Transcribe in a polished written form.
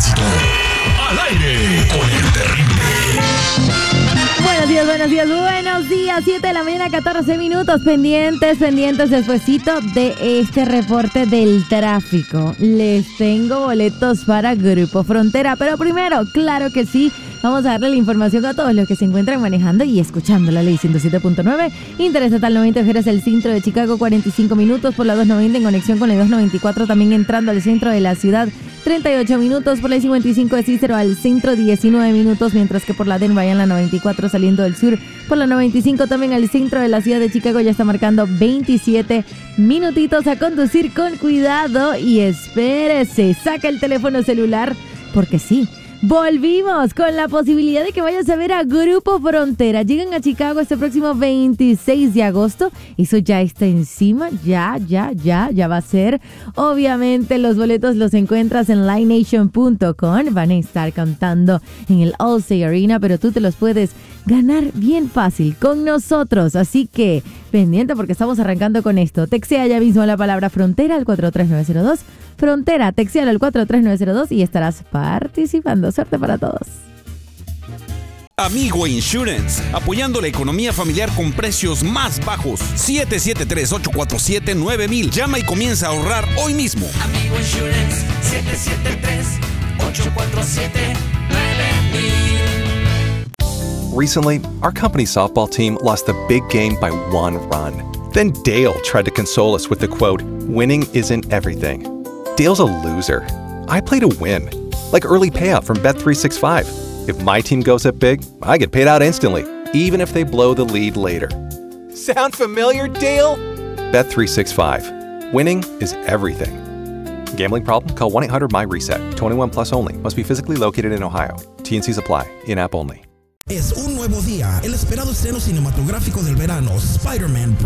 tránsito. Al aire con el terrible. Buenos días, 7 de la mañana, 14 minutos, pendientes despuesito de este reporte del tráfico. Les tengo boletos para Grupo Frontera, pero primero, claro que sí, vamos a darle la información a todos los que se encuentran manejando y escuchando la ley 107.9, Interestatal 90 Ojeras el centro de Chicago, 45 minutos por la 290 en conexión con la 294, también entrando al centro de la ciudad, 38 minutos por la 55 de Cícero al centro, 19 minutos, mientras que por la Den vayan la 94 saliendo del sur, por la 95 también al centro de la ciudad de Chicago ya está marcando 27 minutitos. A conducir con cuidado y espérese, saca el teléfono celular porque sí, volvimos con la posibilidad de que vayas a ver a Grupo Frontera. Llegan a Chicago este próximo 26 de agosto. Eso ya está encima. Ya va a ser. Obviamente los boletos los encuentras en livenation.com. Van a estar cantando en el Allstate Arena, pero tú te los puedes ganar bien fácil con nosotros. Así que pendiente porque estamos arrancando con esto. Textea ya mismo la palabra Frontera al 43902. Frontera, textealo al 43902 y estarás participando. Suerte para todos. Amigo Insurance, apoyando la economía familiar con precios más bajos. 773-847-9000. Llama y comienza a ahorrar hoy mismo. Amigo Insurance, 773-847-9000. Recently, our company softball team lost the big game by 1 run. Then Dale tried to console us with the quote, "Winning isn't everything." Dale's a loser. I play to win. Like early payout from Bet365. If my team goes up big, I get paid out instantly, even if they blow the lead later. Sound familiar, Dale? Bet365. Winning is everything. Gambling problem? Call 1-800-MY-RESET. 21 plus only. Must be physically located in Ohio. T&Cs apply. In-app only. Es un nuevo día, el esperado estreno cinematográfico del verano, Spider-Man